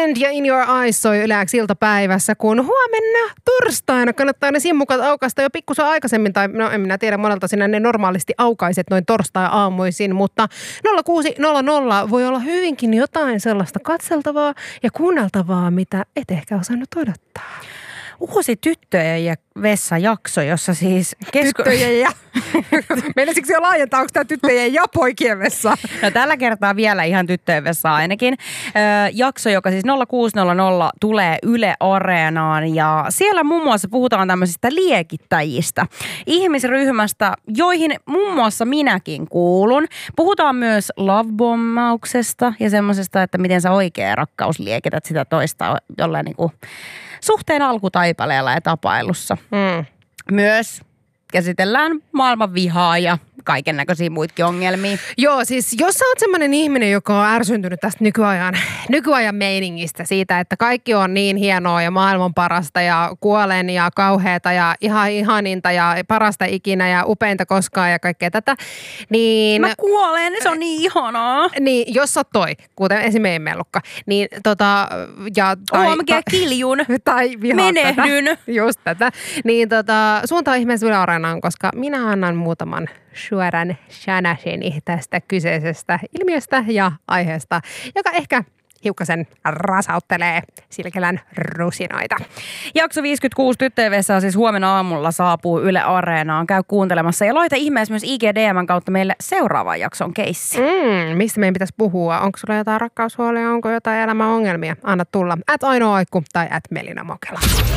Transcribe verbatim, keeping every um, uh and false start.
Weekend ja In Your Eyes soi Yleäks iltapäivässä, kun huomenna torstaina kannattaa ne simmukat aukaista jo pikkusen aikaisemmin, tai no en minä tiedä, monelta sinä ne normaalisti aukaiset noin torstai-aamuisin, mutta nolla kuusi nolla nolla voi olla hyvinkin jotain sellaista katseltavaa ja kuunneltavaa, mitä et ehkä osannut odottaa. Uusi tyttöjen ja vessajakso, jossa siis... Kesko... Tyttöjen ja... Meinaisitko jo laajentaa, onko tämä tyttöjen ja poikien vessa? No tällä kertaa vielä ihan tyttöjen vessa ainakin. Öö, jakso, joka siis nolla kuusi nolla nolla tulee Yle Areenaan ja siellä muun muassa puhutaan tämmöisistä liekittäjistä. Ihmisryhmästä, joihin muun muassa minäkin kuulun. Puhutaan myös love-bombauksesta ja semmoisesta, että miten sä oikea rakkaus liekität sitä toista jollain niinku... suhteen alkutaipaleella ja tapailussa. Mm. Myös käsitellään maailman vihaa ja kaiken näköisiä muitakin ongelmia. Joo, siis jos sä oot semmoinen ihminen, joka on ärsyntynyt tästä nykyajan, nykyajan meiningistä siitä, että kaikki on niin hienoa ja maailman parasta ja kuolen ja kauheata ja ihan ihaninta ja parasta ikinä ja upeinta koskaan ja kaikkea tätä, niin... Mä kuolen, se on niin ihanaa. Niin, jos sä oot toi, kuten esimerkiksi mellukka, niin tota... Ja, tai, oh, mä kiljun, tai menehdyn. Tätä, just tätä. Niin tota, suuntaa ihmeessä Yle Areenaan, koska minä annan muutaman suoran shanasheni tästä kyseisestä ilmiöstä ja aiheesta, joka ehkä hiukkasen rasauttelee Silkelän rusinoita. Jakso viisikymmentäkuusi Tyttöjen vessaa siis huomenna aamulla saapuu Yle Areenaan. Käy kuuntelemassa ja laita ihmeessä myös I G D M:n kautta meille seuraavan jakson keissi. Mm, mistä meidän pitäisi puhua? Onko sulla jotain rakkaushuolia, onko jotain elämäongelmia? Anna tulla. At Aino Aikku tai at Melina Mokela.